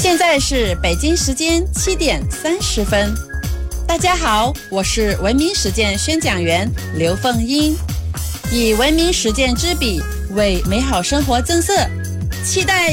现在是北京时间7点30分。大家好，我是文明实践宣讲员刘凤英，以文明实践之笔为美好生活增色，期待